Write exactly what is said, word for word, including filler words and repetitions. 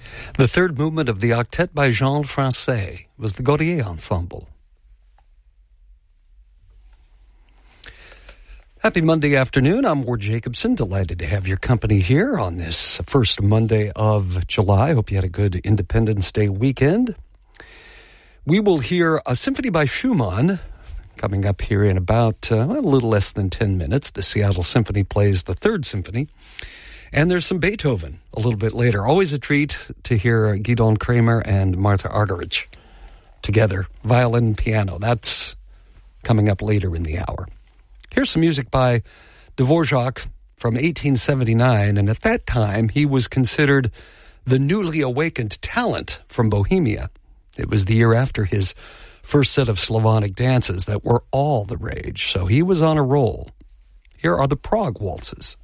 The third movement of the octet by Jean Francais was the Gaudier Ensemble. Happy Monday afternoon. I'm Ward Jacobson. Delighted to have your company here on this first Monday of July. Hope you had a good Independence Day weekend. We will hear a symphony by Schumann coming up here in about uh, a little less than ten minutes. The Seattle Symphony plays the Third Symphony. And there's some Beethoven a little bit later. Always a treat to hear Gidon Kramer and Martha Argerich together, violin and piano. That's coming up later in the hour. Here's some music by Dvorak from eighteen seventy-nine, and at that time he was considered the newly awakened talent from Bohemia. It was the year after his first set of Slavonic dances that were all the rage, so he was on a roll. Here are the Prague Waltzes.